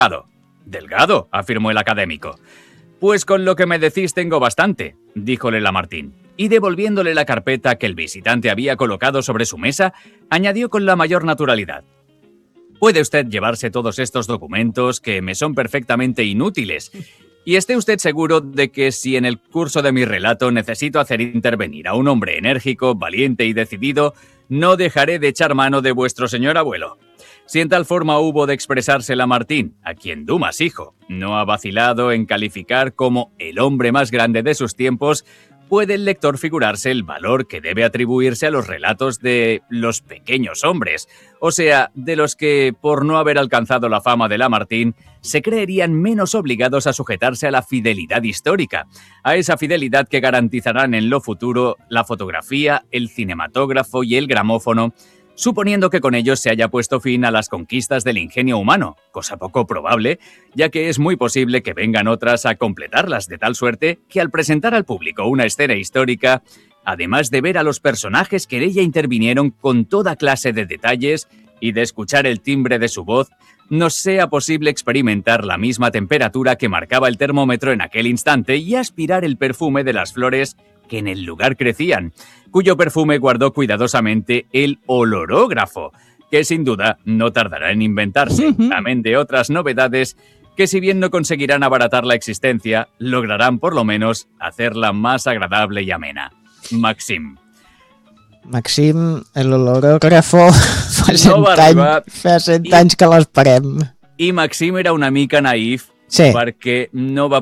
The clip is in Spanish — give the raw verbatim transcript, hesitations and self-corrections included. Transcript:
Delgado, afirmó el académico. Pues con lo que me decís tengo bastante, díjole Lamartine, y devolviéndole la carpeta que el visitante había colocado sobre su mesa, añadió con la mayor naturalidad. Puede usted llevarse todos estos documentos que me son perfectamente inútiles, y esté usted seguro de que si en el curso de mi relato necesito hacer intervenir a un hombre enérgico, valiente y decidido, no dejaré de echar mano de vuestro señor abuelo. Si en tal forma hubo de expresarse Lamartine, a quien Dumas hijo no ha vacilado en calificar como el hombre más grande de sus tiempos, puede el lector figurarse el valor que debe atribuirse a los relatos de los pequeños hombres, o sea, de los que, por no haber alcanzado la fama de Lamartine, se creerían menos obligados a sujetarse a la fidelidad histórica, a esa fidelidad que garantizarán en lo futuro la fotografía, el cinematógrafo y el gramófono, suponiendo que con ellos se haya puesto fin a las conquistas del ingenio humano, cosa poco probable, ya que es muy posible que vengan otras a completarlas de tal suerte que al presentar al público una escena histórica, además de ver a los personajes que en ella intervinieron con toda clase de detalles y de escuchar el timbre de su voz, nos sea posible experimentar la misma temperatura que marcaba el termómetro en aquel instante y aspirar el perfume de las flores que en el lugar crecían, cuyo perfume guardó cuidadosamente el olorógrafo, que sin duda no tardará en inventarse, amén de otras novedades que si bien no conseguirán abaratar la existencia, lograrán por lo menos hacerla más agradable y amena. Maxim. Maxim, l'olorògrafo, fa cent, No va anys, arribar. fa cent I- anys que l'esperem. I Maxim era una mica naïf Sí. perquè no va